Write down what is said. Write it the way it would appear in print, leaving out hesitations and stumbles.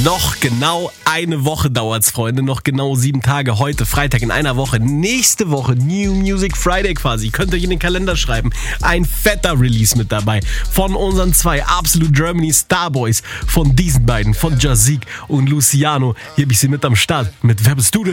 Noch genau eine Woche dauert's, Freunde. Noch genau 7 Tage. Heute, Freitag, in einer Woche. Nächste Woche, New Music Friday quasi. Könnt ihr euch in den Kalender schreiben. Ein fetter Release mit dabei. Von unseren 2 Absolute Germany Starboys. Von diesen beiden, von Jazik und Luciano. Hier hab ich sie mit am Start. Mit Wer bist du denn?